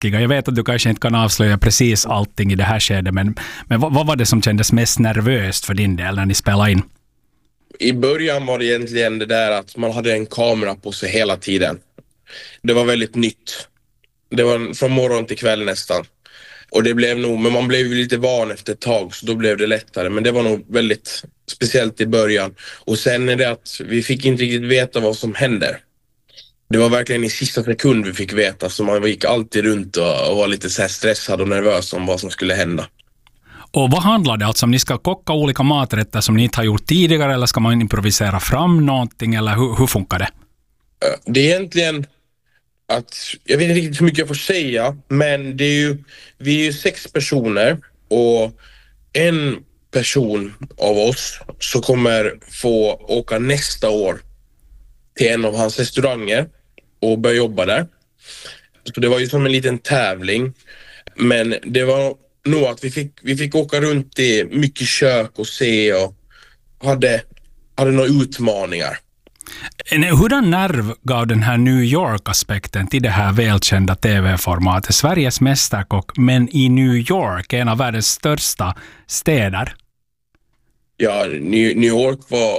skräckiga? Jag vet att du kanske inte kan avslöja precis allting i det här skedet, men vad var det som kändes mest nervöst för din del när ni spelade in? I början var det egentligen det där att man hade en kamera på sig hela tiden. Det var väldigt nytt. Det var från morgon till kväll nästan. Och det blev nog, men man blev ju lite van efter ett tag, så då blev det lättare. Men det var nog väldigt speciellt i början. Och sen är det att vi fick inte riktigt veta vad som händer. Det var verkligen i sista sekund vi fick veta, så man gick alltid runt och var lite så här stressad och nervös om vad som skulle hända. Och vad handlar det alltså om? Ni ska kocka olika maträtter som ni inte har gjort tidigare, eller ska man improvisera fram någonting, eller hur funkar det? Det är egentligen att, jag vet inte riktigt hur mycket jag får säga, men det är ju, vi är ju 6 personer och en person av oss så kommer få åka nästa år till en av hans restauranger och börja jobba där. Så det var ju som en liten tävling, men det var nog att vi fick åka runt i mycket kök och se och hade några utmaningar. Hurdan nerv gav den här New York-aspekten till det här välkända tv-formatet? Sveriges mästerkock, men i New York, en av världens största städer. Ja, New York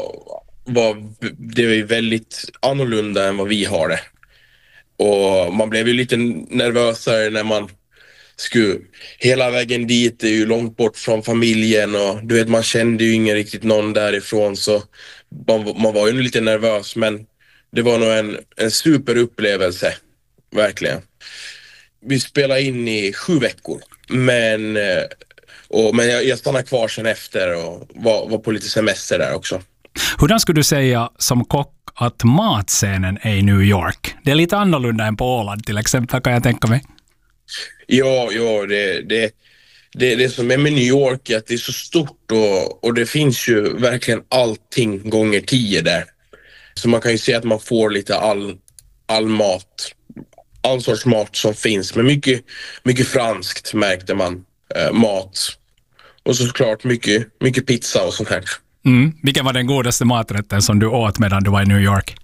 det var väldigt annorlunda än vad vi har det. Och man blev ju lite nervösare när man skulle hela vägen dit. Det är ju långt bort från familjen och du vet, man kände ju ingen riktigt någon därifrån, så man var ju lite nervös, men det var nog en superupplevelse, verkligen. Vi spelade in i 7 veckor, men jag stannade kvar sen efter och var på lite semester där också. Hurdan skulle du säga som kock att matscenen är i New York? Det är lite annorlunda än på Åland till exempel, kan jag tänka mig. Ja, det som är med New York är att det är så stort och det finns ju verkligen allting gånger 10 där. Så man kan ju se att man får lite all mat, all sorts mat som finns, men mycket franskt märkte man, mat. Och såklart mycket pizza och sånt här. Vilken var den godaste maträtten som du åt medan du var i New York?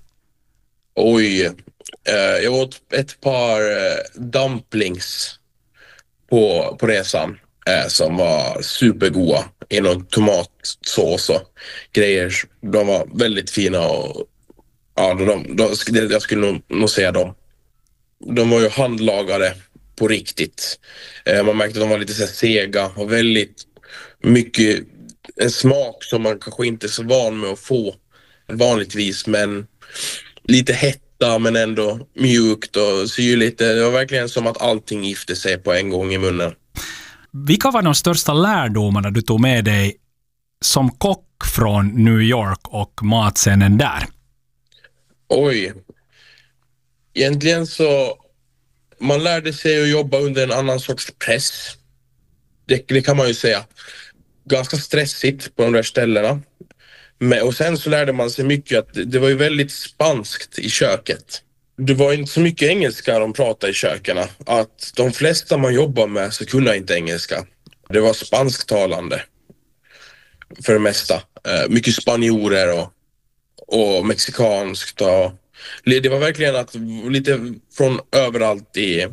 Oj, jag åt ett par dumplings på resan som var supergoda i någon tomatsås och grejer. De var väldigt fina och ja, jag skulle nog säga dem. De var ju handlagade på riktigt. Man märkte att de var lite så sega och väldigt mycket en smak som man kanske inte är så van med att få vanligtvis, men lite hetta men ändå mjukt och syrligt. Det var verkligen som att allting gifte sig på en gång i munnen. Vilka var de största lärdomarna du tog med dig som kock från New York och matscenen där? Oj. Egentligen så man lärde sig att jobba under en annan sorts press. Det kan man ju säga. Ganska stressigt på de där ställena. Och sen så lärde man sig mycket att det var ju väldigt spanskt i köket. Det var inte så mycket engelska de pratade i köken. Att de flesta man jobbar med så kunde inte engelska. Det var spansktalande för det mesta. Mycket spanjorer och mexikanskt. Det var verkligen att lite från överallt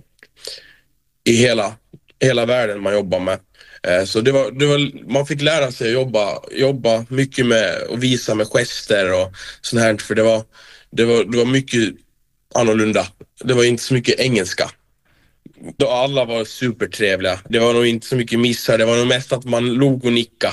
i hela världen man jobbar med. Så det var, man fick lära sig att jobba mycket med och visa med gester och sånt här, för det var mycket annorlunda. Det var inte så mycket engelska. Alla var supertrevliga. Det var nog inte så mycket missar. Det var nog mest att man log och nicka.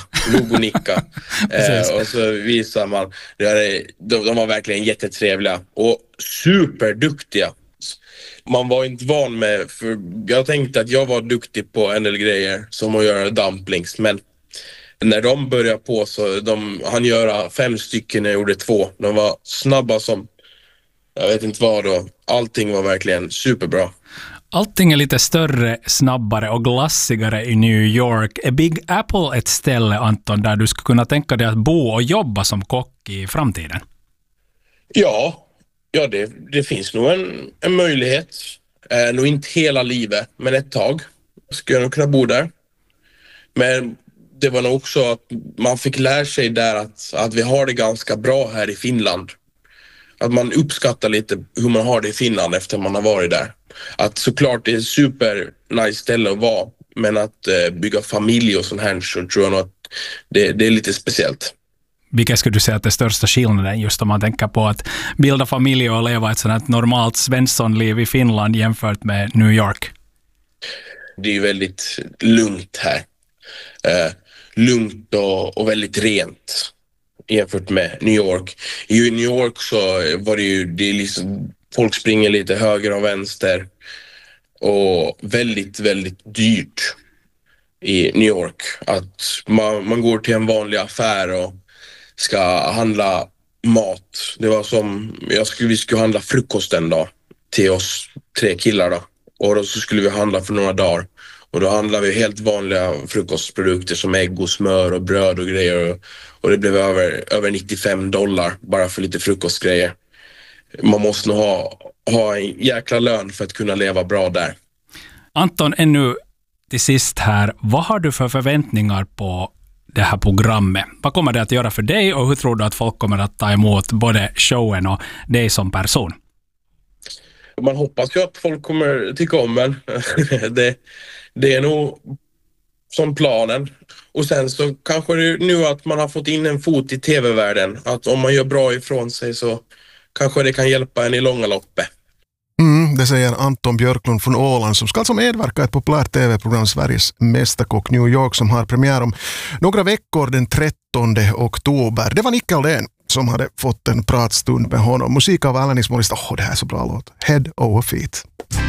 Och så visade man. De var verkligen jättetrevliga och superduktiga. Man var inte van med, för jag tänkte att jag var duktig på en del grejer som att göra dumplings, men när de började på så han göra 5 stycken, jag gjorde 2. De var snabba som jag vet inte vad då. Allting var verkligen superbra. Allting är lite större, snabbare och glassigare i New York. Är Big Apple ett ställe, Anton, där du skulle kunna tänka dig att bo och jobba som kock i framtiden? Ja, det finns nog en möjlighet. Nog inte hela livet, men ett tag skulle jag nog kunna bo där. Men det var nog också att man fick lära sig där att vi har det ganska bra här i Finland. Att man uppskattar lite hur man har det i Finland efter man har varit där. Att såklart det är super nice ställe att vara, men att bygga familj och sånt här så tror jag nog att det är lite speciellt. Vilka skulle du säga att det är största skillnaden just om man tänker på att bilda familj och leva ett sådant här normalt svenssonliv i Finland jämfört med New York? Det är ju väldigt lugnt här. Lugnt och väldigt rent jämfört med New York. I New York så var det är liksom, folk springer lite höger och vänster och väldigt, väldigt dyrt i New York. Att man går till en vanlig affär och ska handla mat. Det var som, vi skulle handla frukost en dag till oss 3 killar då. Och då så skulle vi handla för några dagar. Och då handlade vi helt vanliga frukostprodukter som ägg och smör och bröd och grejer. Och det blev över $95 bara för lite frukostgrejer. Man måste nog ha en jäkla lön för att kunna leva bra där. Anton, ännu till sist här. Vad har du för förväntningar på det här programmet? Vad kommer det att göra för dig och hur tror du att folk kommer att ta emot både showen och dig som person? Man hoppas ju att folk kommer tycka om en. Det är nog som planen. Och sen så kanske det nu att man har fått in en fot i tv-världen. Att om man gör bra ifrån sig så kanske det kan hjälpa en i långa loppet. Det säger Anton Björklund från Åland som ska alltså medverka i ett populärt tv-program Sveriges Mästerkock New York som har premiär om några veckor den 13 oktober. Det var Nicke Aldén som hade fått en pratstund med honom. Musik av Alanis Morissette. Det här är så bra låt. Head over feet.